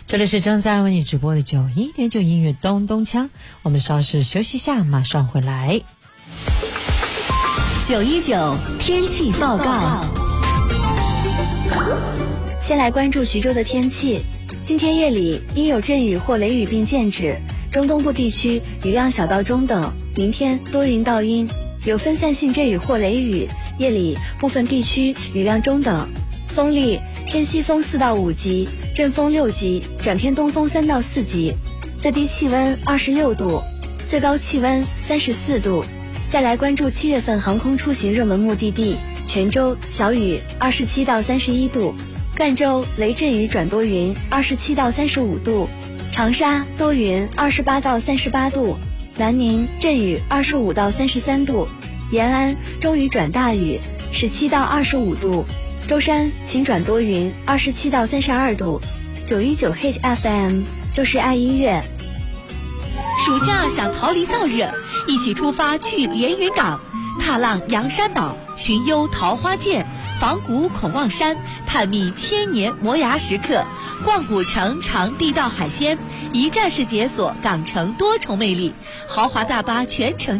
这里是正在为你直播的91.9音乐咚咚锵，我们稍事休息一下，马上回来。 919天气报告。 先来关注徐州的天气。今天夜里阴有阵雨或雷雨并见指，中东部地区雨量小到中等。明天多云到阴，有分散性阵雨或雷雨，夜里部分地区雨量中等。风力偏西风4到5级，阵风6级，转偏东风3到4级。最低气温26度，最高气温34度。再来关注7月份航空出行热门目的地：泉州小雨27到31度，赣州雷阵雨转多云27到35度，长沙多云28到38度，南宁阵雨25到33度，延安中雨转大雨17到25度，舟山晴转多云27到32度。919 Hit FM 就是爱音乐。 暑假想逃离燥热，一起出发去连云港，踏浪洋山岛，寻幽桃花涧，访古孔望山，探秘千年磨牙时刻，逛古城尝地道海鲜，一站式解锁港城多重魅力，豪华大巴全程